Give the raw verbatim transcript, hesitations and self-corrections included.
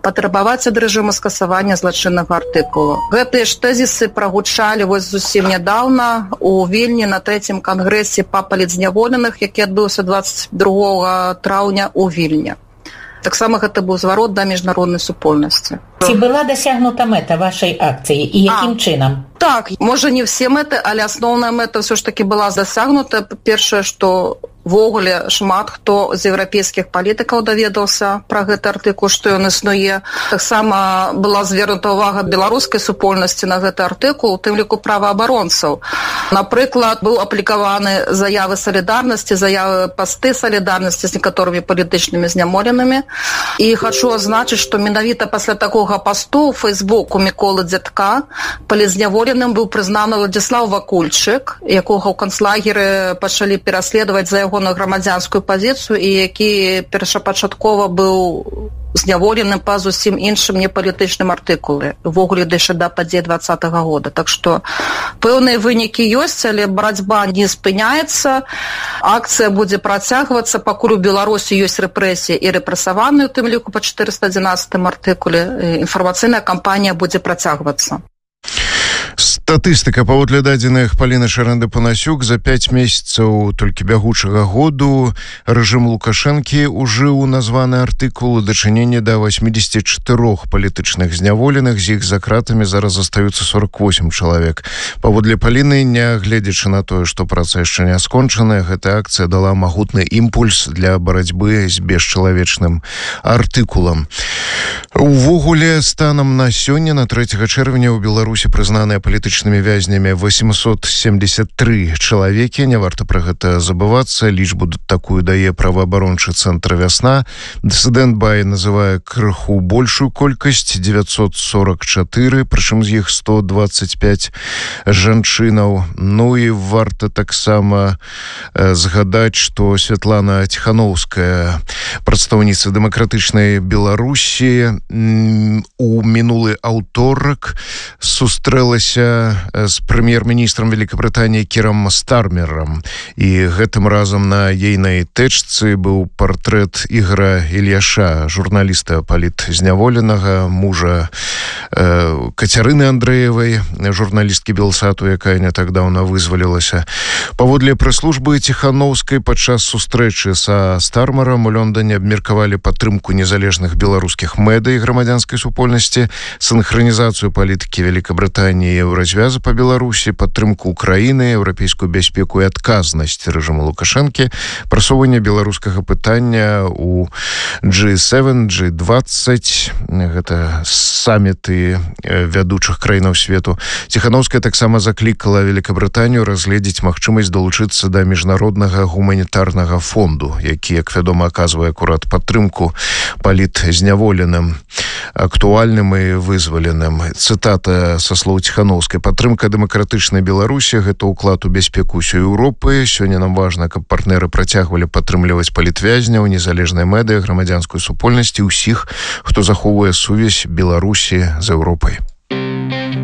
патрабаваць ад рэжыму скасавання злачыннага артыкулу. Гэтыя ж тэзісы прагучалі вось зусім нядаўна у Вільні на трэцім кангрэсе па палітзняволеных, які адбыўся дваццаць другога траўня у Вільні. Таксама гэта быў зварот да міжнароднай супольнасці. Ці была дасягнута мэта вашай акцыі і якім а, чынам? Так, можа не все мэты, але асноўная мэта ўсё ж таки была дасягнута. Першае, што ввогуле шмат хто з еўрапейскіх палітыкаў даведаўся пра гэты артыкул, што ён існуе. Таксама была звернута ўвага беларускай супольнасці на гэты артыкул, у тым ліку праваабаронцаў. Напрыклад, быў аплікаваны заявы салідарнасці, заявы пасты салідарнасці з некаторымі палітычнымі знямоленымі. І хачу азначыць, што менавіта пасля такога пасту ў Фейсбуку Міколы Дзядка палітзняволеным быў прызнаны Владзіслаў Вакульчык, якога ў канцлагеры пачалі пераследаваць за яго на грамадзянскую пазіцыю і які першапачаткова быў зняволеным па зусім іншым непалітычным артыкуле, увогуле дэйшы да падзей дваццатага года. Так што пэўныя вынікі ёсць, але барацьба не спыняецца, акцыя будзе працягвацца, пакуль у Беларусі ёсць рэпрэсіі і рэпрэсаваныя, у тым ліку па чатырыста адзінаццатым артыкуле, інфармацыйная кампанія будзе працягвацца. Статыстыка. Паводле дадзеных Паліны Шарэнды-Панасюк, за пяць месяцаў толькі бягучага году рэжым Лукашэнкі ўжыў названы артыкул у дачыненні да восьмідзесяці чатырох палітычных зняволеных, з іх за кратамі зараз застаюцца сорок восем чалавек. Паводле Паліны, нягледзячы на тое, што праца яшчэ не скончаная, гэтая акцыя дала магутны імпульс для барацьбы з бесчалавечным артыкулам. Увогуле, станам на сёння, на трэцяга чэрвеня, у Беларусі прызнаныя палітычнымі вязнямі восемьсот семьдесят три чалавекі. Не варта пра гэта забывацца. Лічбу такую дае праваабарончы цэнтр «Вясна». Дысідэнт Бай называе крыху большую колькасць – девятьсот сорок четыре, прычым з іх сто двадцать пять жанчынаў. Ну і варта таксама згадаць, што Святлана Ціхановская, прадстаўніца дэмакратычнай Беларусі, у мінулы аўторак сустрэлася з прэм'ер-міністрам Великабрытаніі Кірам Стармерам. І гэтым разам на ейнай тэчцы быў партрэт Ігора Ільяша, журналіста палітзняволенага, мужа э, Кацярыны Андрэевай, журналісткі Белсату, якая не так даўно вызвалілася. Паводле прэс-службы Ціхановскай, падчас сустрэчы са Стармерам у Лондоне абмеркавалі падтрымку незалежных беларускіх медый грамадзянскай супольнасці, синхронізацыю палітыкі Великабрытаніі і Еўразвяза па Беларусі, падтрымку Украіны, еўрапейскую бяспеку і адказнасць рэжыму Лукашэнкі, прасоўванне беларускага пытання у джи сем, джи двадцать, гэта саміты вядучых краінаў свету. Ціхановская таксама заклікала Великабрытанію разгледзець магчымасць далучыцца да міжнароднага гуманітарнага фонду, які, як вядома, аказвае акурат падтрымку палітзняволеным, актуальным і вызваленым. Цытата са слоў Ціхановскай. Падтрымка дэмакратычнай Беларусі – гэта ўклад у бяспеку ўсёй Еўропы. Сёння нам важна, каб партнеры працягвалі падтрымліваць палітвязняў, незалежныя медыа, грамадзянскую супольнасць і ўсіх, хто захоўвае сувязь Беларусі з Еўропай.